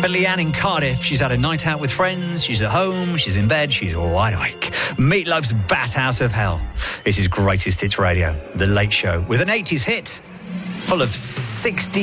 Amber Leanne in Cardiff. She's had a night out with friends. She's at home. She's in bed. She's wide awake. Meatloaf's Bat Out of Hell. This is Greatest Hits Radio, The Late Show, with an 80s hit full of 60